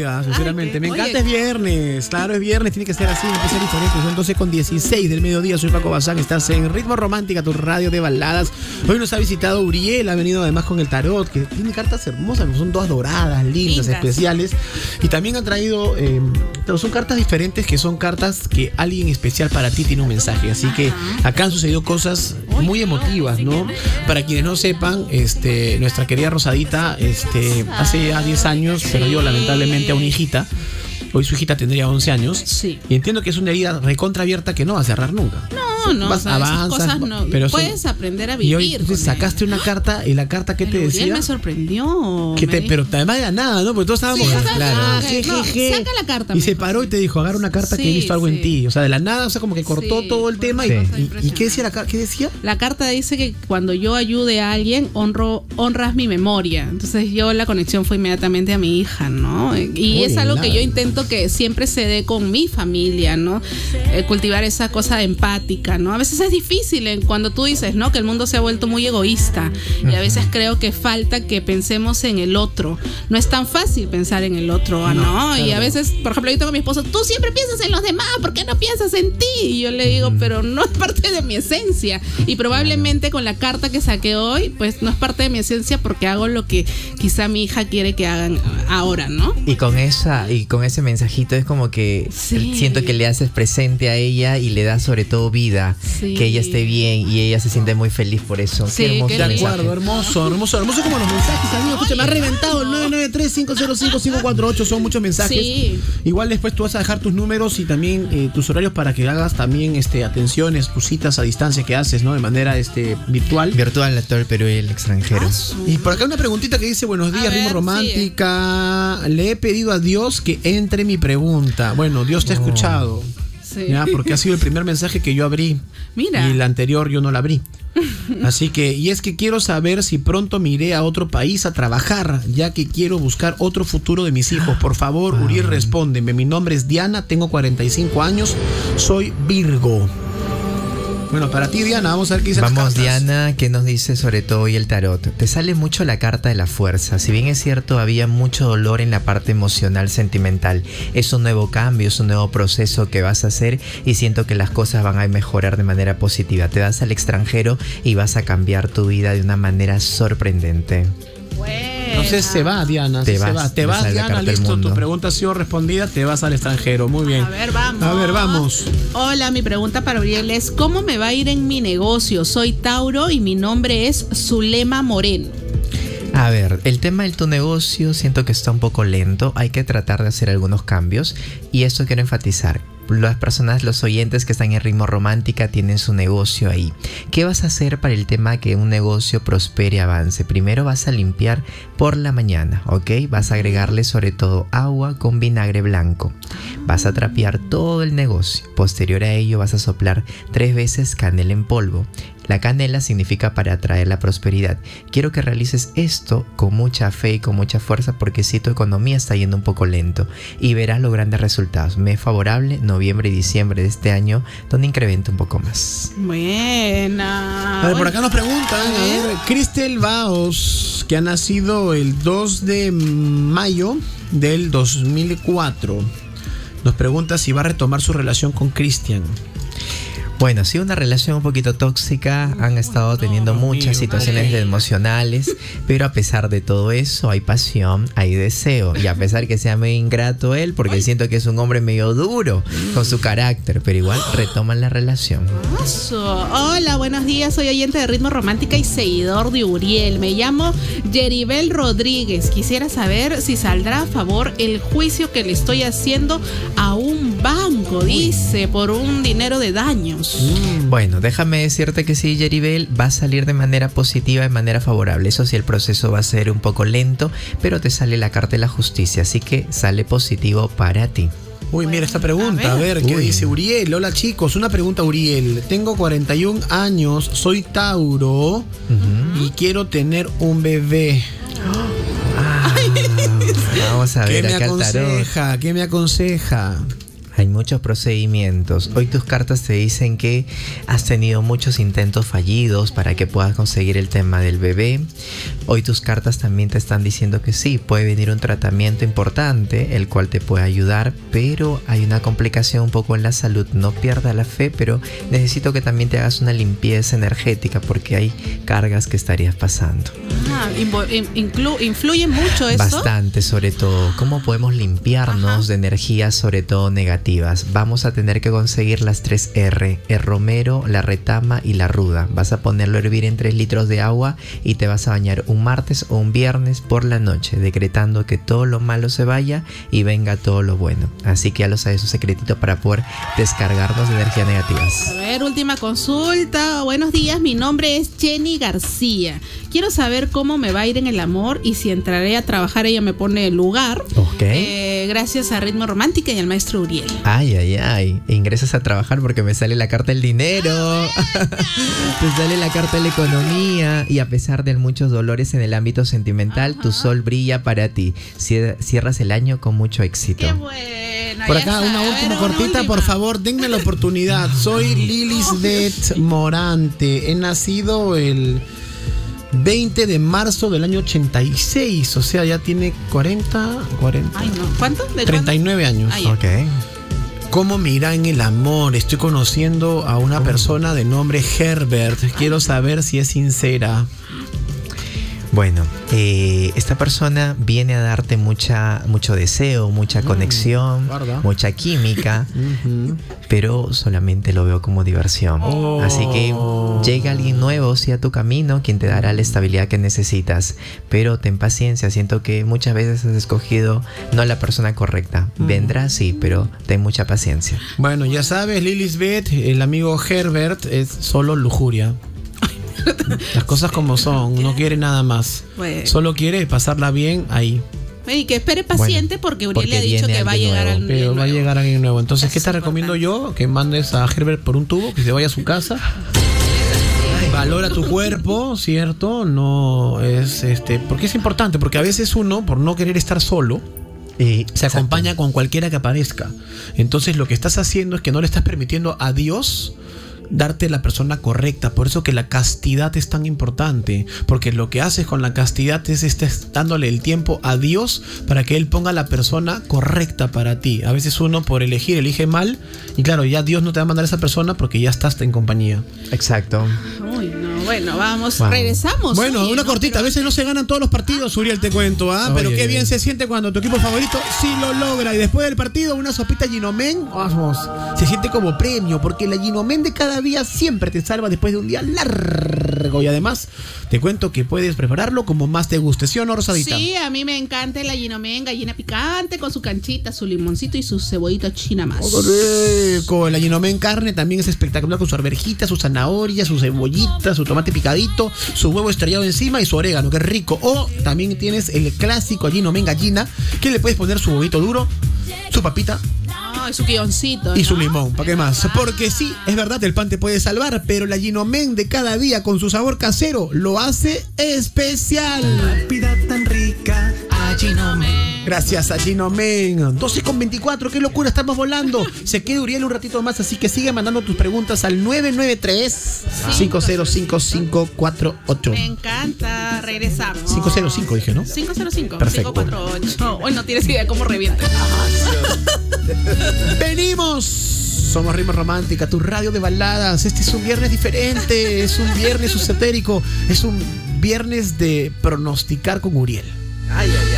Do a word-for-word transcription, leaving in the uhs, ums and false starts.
amiga, sinceramente. Ay, me oye, encanta, es viernes. Claro, es viernes, tiene que ser así, tiene que ser diferente. Son doce con dieciséis del mediodía. Soy Paco Bazán, estás en Ritmo Romántica, tu radio de baladas. Hoy nos ha visitado Uriel, ha venido además con el tarot, que tiene cartas hermosas, son todas doradas, lindas, lindas. especiales. Y también han traído, eh, son cartas diferentes, que son cartas que alguien especial para ti tiene un mensaje. Así que acá han sucedido cosas muy emotivas, ¿no? Para quienes no sepan, este, nuestra querida Rosadita, este, hace ya diez años perdió lamentablemente a una hijita. Hoy su hijita tendría once años. Sí. Y entiendo que es una herida recontra abierta que no va a cerrar nunca. No, no, vas, o sea, avanzas, esas cosas no. Pero puedes son, aprender a vivir. Y hoy entonces, sacaste una carta, y la carta que te decía. Uriel me sorprendió. Que te, me pero además de nada, ¿no? Porque todos estábamos. Sí, saca, claro. Ah, je, je, je. No, saca la carta. Y se paró y te dijo, agarra una carta sí, que he visto algo sí. en ti. O sea, de la nada, o sea, como que cortó sí, todo el tema. Sí. Y, y, ¿y qué decía la carta? ¿Qué decía? La carta dice que cuando yo ayude a alguien, honro, honras mi memoria. Entonces yo la conexión fue inmediatamente a mi hija, ¿no? Y Uy, es algo nada. que yo intento que siempre se dé con mi familia, ¿no? Eh, cultivar esa cosa empática, ¿no? A veces es difícil eh, cuando tú dices, ¿no? Que el mundo se ha vuelto muy egoísta y a veces creo que falta que pensemos en el otro. No es tan fácil pensar en el otro, ¿no? no claro. Y a veces, por ejemplo, yo tengo a mi esposo, tú siempre piensas en los demás, ¿por qué no piensas en ti? Y yo le digo, pero no es parte de mi esencia. Y probablemente con la carta que saqué hoy, pues no es parte de mi esencia porque hago lo que quizá mi hija quiere que hagan ahora, ¿no? Y con esa, y con ese mensajito es como que sí. siento que le haces presente a ella y le das sobre todo vida, sí. que ella esté bien y ella se siente muy feliz por eso. Sí, qué hermoso. De acuerdo, hermoso, hermoso, hermoso como los mensajes, amigo. Escucha, me ha reventado el nueve nueve tres, cinco cero cinco, cinco cuatro ocho, son muchos mensajes. Sí. Igual después tú vas a dejar tus números y también eh, tus horarios para que hagas también este atenciones, tus citas a distancia que haces, ¿no? De manera este virtual. Virtual a todo el Perú y el extranjero. Ah, y por acá una preguntita que dice, buenos días, Ritmo Romántica. Sí. Le he pedido a Dios que entre mi pregunta. Bueno, Dios te ha escuchado. Sí. Ya, porque ha sido el primer mensaje que yo abrí. Mira. Y el anterior yo no la abrí. Así que, y es que quiero saber si pronto me iré a otro país a trabajar, ya que quiero buscar otro futuro de mis hijos. Por favor, Uriel, respóndeme. Mi nombre es Diana, tengo cuarenta y cinco años, soy Virgo. Bueno, para ti, Diana, vamos a ver qué dice. Vamos, Diana, ¿qué nos dice sobre todo hoy el tarot? Te sale mucho la carta de la fuerza. Si bien es cierto, había mucho dolor en la parte emocional, sentimental. Es un nuevo cambio, es un nuevo proceso que vas a hacer y siento que las cosas van a mejorar de manera positiva. Te vas al extranjero y vas a cambiar tu vida de una manera sorprendente. Bueno. Entonces se va, Diana. Te sí vas, se va. Te vas, vas Diana, listo. Tu pregunta ha sido respondida. Te vas al extranjero. Muy bien. A ver, vamos. A ver, vamos. Hola, mi pregunta para Uriel es: ¿cómo me va a ir en mi negocio? Soy Tauro y mi nombre es Zulema Moreno. A ver, el tema de tu negocio siento que está un poco lento. Hay que tratar de hacer algunos cambios. Y esto quiero enfatizar. Las personas, los oyentes que están en Ritmo Romántica tienen su negocio ahí. ¿Qué vas a hacer para el tema que un negocio prospere y avance? Primero vas a limpiar por la mañana, ¿ok? Vas a agregarle sobre todo agua con vinagre blanco. Vas a trapear todo el negocio. Posterior a ello vas a soplar tres veces canela en polvo. La canela significa para atraer la prosperidad. Quiero que realices esto con mucha fe y con mucha fuerza porque si tu economía está yendo un poco lento y verás los grandes resultados. Mes favorable, noviembre y diciembre de este año, donde incrementa un poco más. Buena. A ver, por acá nos preguntan, a ver, Cristel Baos, que ha nacido el dos de mayo del dos mil cuatro. Nos pregunta si va a retomar su relación con Cristian. Bueno, sí, una relación un poquito tóxica, han estado teniendo muchas situaciones emocionales, pero a pesar de todo eso hay pasión, hay deseo, y a pesar que sea medio ingrato él, porque siento que es un hombre medio duro con su carácter, pero igual retoman la relación. Hola, buenos días, soy oyente de Ritmo Romántica y seguidor de Uriel, me llamo Yeribel Rodríguez, quisiera saber si saldrá a favor el juicio que le estoy haciendo a un banco, dice, por un dinero de daños. Bueno, déjame decirte que sí, Yeribel, va a salir de manera positiva, de manera favorable. Eso sí, el proceso va a ser un poco lento, pero te sale la carta de la justicia, así que sale positivo para ti. Uy, mira esta pregunta, a ver, a ver ¿qué Uy. dice Uriel? Hola chicos, una pregunta Uriel. Tengo cuarenta y un años, soy Tauro uh-huh. y quiero tener un bebé. Ah, vamos a ver ¿Qué me acá aconseja? ¿Qué me aconseja? Hay muchos procedimientos. Hoy tus cartas te dicen que has tenido muchos intentos fallidos para que puedas conseguir el tema del bebé. Hoy tus cartas también te están diciendo que sí, puede venir un tratamiento importante, el cual te puede ayudar, pero hay una complicación un poco en la salud. No pierdas la fe, pero necesito que también te hagas una limpieza energética porque hay cargas que estarías pasando. Ah, inclu- ¿Influye mucho eso? Bastante, sobre todo. ¿Cómo podemos limpiarnos Ajá. de energías, sobre todo negativas? Vamos a tener que conseguir las tres R: el romero, la retama y la ruda. Vas a ponerlo a hervir en tres litros de agua y te vas a bañar un martes o un viernes por la noche, decretando que todo lo malo se vaya y venga todo lo bueno. Así que ya lo sabes, un secretito para poder descargarnos de energías negativas. A ver, última consulta. Buenos días, mi nombre es Jenny García. Quiero saber cómo me va a ir en el amor y si entraré a trabajar. Ella me pone el lugar. Ok. Eh, gracias a Ritmo Romántica y al maestro Uriel. Ay, ay, ay. E ingresas a trabajar porque me sale la carta del dinero. Te sale la carta de la economía. Y a pesar de muchos dolores en el ámbito sentimental, Ajá. tu sol brilla para ti. Cierras el año con mucho éxito. Qué bueno. Por acá, una última cortita, por favor, denme la oportunidad. Soy Lilisbeth Morante. He nacido el veinte de marzo del año ochenta y seis. O sea, ya tiene cuarenta, cuarenta. Ay, no. ¿Cuánto? ¿De treinta y nueve años. Ay, ok. ¿Cómo me irá en el amor? Estoy conociendo a una persona de nombre Herbert. Quiero saber si es sincera. Bueno, eh, esta persona viene a darte mucha, mucho deseo, mucha conexión, guarda. mucha química, uh-huh. pero solamente lo veo como diversión. Oh. Así que llega alguien nuevo, sí, a tu camino, quien te dará la estabilidad que necesitas. Pero ten paciencia, siento que muchas veces has escogido no la persona correcta. Uh-huh. Vendrá, sí, pero ten mucha paciencia. Bueno, ya sabes, Lilisbeth, el amigo Herbert es solo lujuria. Las cosas como son, no quiere nada más. Bueno. Solo quiere pasarla bien ahí. Y que espere paciente bueno, porque Uriel le ha dicho que va a llegar nuevo. al Pero nuevo. va a llegar alguien nuevo. Entonces, ¿qué te recomiendo yo? Que mandes a Herbert por un tubo, que se vaya a su casa. Valora tu cuerpo, ¿cierto? No es este, porque es importante, porque a veces uno, por no querer estar solo, Eh, se exacto. acompaña con cualquiera que aparezca. Entonces lo que estás haciendo es que no le estás permitiendo a Dios darte la persona correcta. Por eso que la castidad es tan importante, porque lo que haces con la castidad es estés dándole el tiempo a Dios para que Él ponga la persona correcta para ti. A veces uno por elegir elige mal y claro, ya Dios no te va a mandar a esa persona porque ya estás en compañía. Exacto. Uy, no, bueno, vamos, wow. regresamos. Bueno, oye, una no, cortita, pero... a veces no se ganan todos los partidos, Uriel, te cuento, ¿ah? ¿eh? Pero qué bien se siente cuando tu equipo favorito sí lo logra. Y después del partido, una sopita Ginomen, vamos, se siente como premio, porque la Ginomen de cada día siempre te salva después de un día largo. Y además, te cuento que puedes prepararlo como más te guste, ¿sí o no, Rosadita? Sí, a mí me encanta la Ginomen, gallina picante, con su canchita, su limoncito y su cebollita china más. Oh, rico. La Ginomen carne también es espectacular, con su arvejita, su zanahoria, su cebollita, su tomate picadito, su huevo estrellado encima y su orégano, que rico. O también tienes el clásico Ginomen gallina, que le puedes poner su huevito duro, su papita, no, su guioncito, y ¿no? su limón, ¿para qué más? Porque sí, es verdad, el pan te puede salvar, pero la Ginomen de cada día con su sabor casero lo hace especial. Rápida, tan rica, a Ginomen. Gracias a Ginomen. doce con veinticuatro, qué locura, estamos volando. Se queda Uriel un ratito más, así que sigue mandando tus preguntas al nueve nueve tres, cinco cero cinco, cinco cuatro ocho. Me encanta, regresamos. cinco cero cinco dije, ¿no? cinco cero cinco, perfecto. cinco cuatro ocho. Hoy no tienes idea cómo revienta. ¡Venimos! Somos Ritmo Romántica, tu radio de baladas. Este es un viernes diferente, es un viernes esotérico, es un viernes de pronosticar con Uriel. Ay, ay, ay.